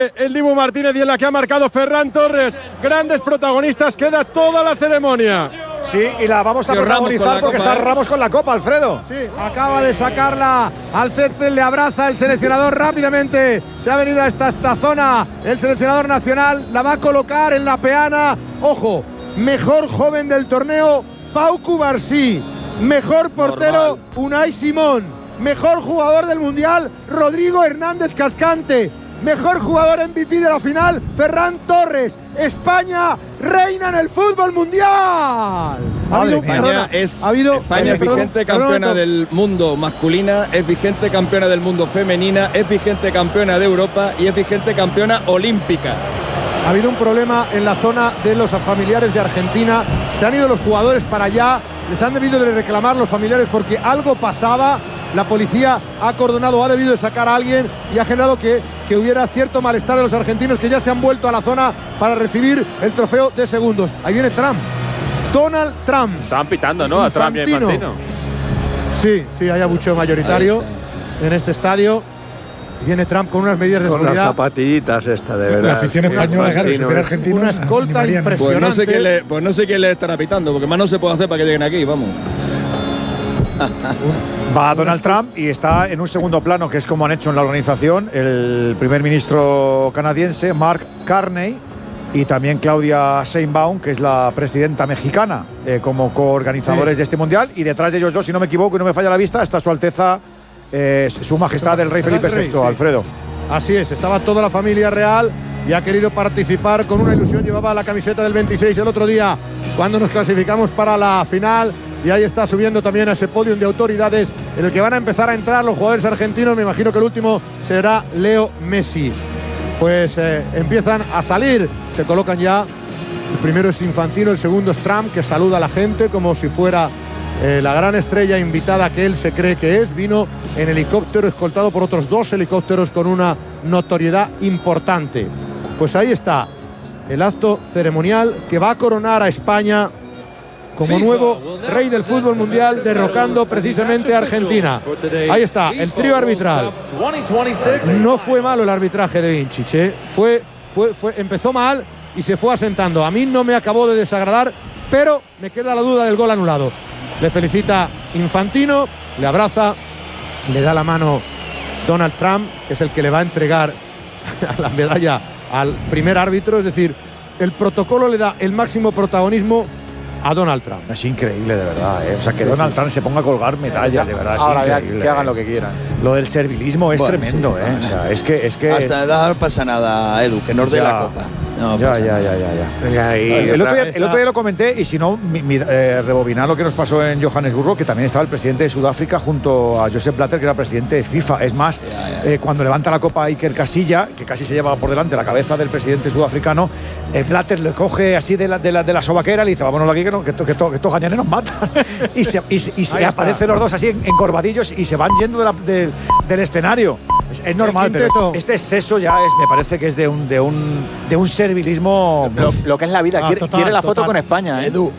El Dibu Martínez y en la que ha marcado Ferran Torres. Grandes protagonistas, queda toda la ceremonia. Sí, y la vamos a protagonizar porque está Ramos con la copa, Alfredo. Sí, acaba de sacarla al césped, le abraza el seleccionador rápidamente. Se ha venido a esta zona el seleccionador nacional, la va a colocar en la peana. Ojo, mejor joven del torneo, Pau Cubarsí. Mejor portero, Unai Simón. Mejor jugador del Mundial, Rodrigo Hernández Cascante. Mejor jugador MVP de la final, Ferran Torres. España reina en el fútbol mundial. España es vigente campeona del mundo masculina, es vigente campeona del mundo femenina, es vigente campeona de Europa y es vigente campeona olímpica. Ha habido un problema en la zona de los familiares de Argentina. Se han ido los jugadores para allá. Les han debido de reclamar los familiares porque algo pasaba. La policía ha acordonado, ha debido de sacar a alguien y ha generado que hubiera cierto malestar de los argentinos que ya se han vuelto a la zona para recibir el trofeo de segundos. Ahí viene Trump. Donald Trump. Estaban pitando, ¿no? A Trump y a Infantino. Sí, hay abucheo mayoritario en este estadio. Viene Trump con unas medidas de seguridad. Con las zapatillitas esta, de verdad. La afición española, claro, si fuera argentino. Una escolta impresionante. Pues no sé quién le estará pitando, porque más no se puede hacer para que lleguen aquí, vamos. Va Donald Trump y está en un segundo plano, que es como han hecho en la organización, el primer ministro canadiense, Mark Carney, y también Claudia Sheinbaum, que es la presidenta mexicana, como coorganizadores de este mundial. Y detrás de ellos dos, si no me equivoco y no me falla la vista, está Su Alteza, Su Majestad el Rey Felipe VI, Alfredo. Así es, estaba toda la familia real y ha querido participar con una ilusión. Llevaba la camiseta del 26 el otro día cuando nos clasificamos para la final. Y ahí está subiendo también a ese podium de autoridades en el que van a empezar a entrar los jugadores argentinos. Me imagino que el último será Leo Messi. Pues empiezan a salir, se colocan ya. El primero es Infantino, el segundo es Trump, que saluda a la gente como si fuera la gran estrella invitada que él se cree que es. Vino en helicóptero escoltado por otros 2 helicópteros con una notoriedad importante. Pues ahí está el acto ceremonial que va a coronar a España como nuevo rey del fútbol mundial, derrocando precisamente a Argentina. Ahí está, el trío arbitral. No fue malo el arbitraje de Vinčić, ¿eh? Empezó mal y se fue asentando. A mí no me acabó de desagradar, pero me queda la duda del gol anulado. Le felicita Infantino, le abraza, le da la mano Donald Trump, que es el que le va a entregar la medalla al primer árbitro. Es decir, el protocolo le da el máximo protagonismo a Donald Trump. Es increíble, de verdad, ¿eh? O sea, que Donald Trump se ponga a colgar medallas, de verdad. Ahora es ya que hagan lo que quieran. Lo del servilismo es tremendo, ¿eh? O sea, es que hasta no pasa nada, Edu, que nos dé la copa. No, ya. Venga, El otro día lo comenté, y si no, rebobinar lo que nos pasó en Johannesburgo, que también estaba el presidente de Sudáfrica junto a Josep Blatter, que era presidente de FIFA. Es más, cuando levanta la copa Iker Casillas, que casi se lleva por delante la cabeza del presidente sudafricano, Blatter le coge así de la sobaquera y le dice: vámonos de aquí, que estos gañanes nos matan. y se aparecen los dos así encorvadillos y se van yendo del escenario. Es normal, pero este exceso ya me parece que es de un servilismo. Lo que es la vida. Quiere la foto con España, Edu.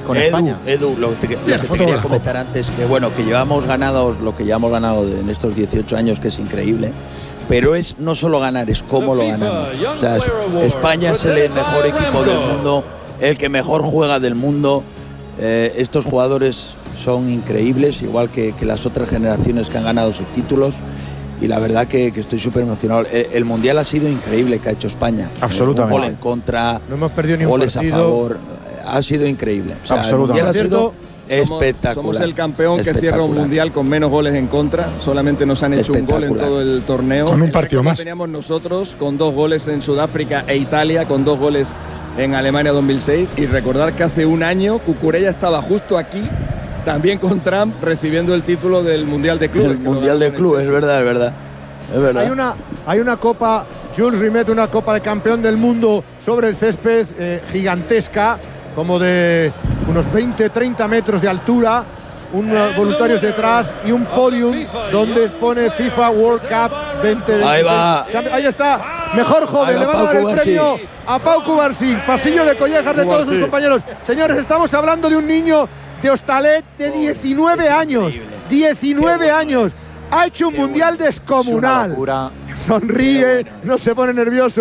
Edu, lo que te quería comentar antes, que bueno, que llevamos ganado lo que llevamos ganado en estos 18 años, que es increíble. Pero es no solo ganar, es cómo lo ganamos. O sea, España es el mejor equipo del mundo, el que mejor juega del mundo. Estos jugadores son increíbles, igual que las otras generaciones que han ganado sus títulos. Y la verdad que estoy súper emocionado. El Mundial ha sido increíble que ha hecho España. Absolutamente. Un gol en contra, no hemos perdido ni un goles partido. A favor. Ha sido increíble. O sea, absolutamente. El Mundial ha sido espectacular. Somos el campeón que cierra un Mundial con menos goles en contra. Solamente nos han hecho un gol en todo el torneo. Con un partido más. Teníamos nosotros con 2 goles en Sudáfrica e Italia, con 2 goles en Alemania 2006. Y recordar que hace un año Cucurella estaba justo aquí, también con Trump, recibiendo el título del Mundial de Clubes. El Mundial de Clubes, es verdad. Hay una copa, Jules Rimet, una copa de campeón del mundo sobre el césped, gigantesca, como de unos 20-30 metros de altura, unos voluntarios detrás y un podium donde pone FIFA World Cup 2026. Ahí va. Ahí está, mejor joven, le van a dar el premio a Pau Cubarsí. Pasillo de collejas de todos sus compañeros. Señores, estamos hablando de un niño de Hostalet de 19 años. 19 años. Ha hecho un mundial descomunal. Sonríe, no se pone nervioso.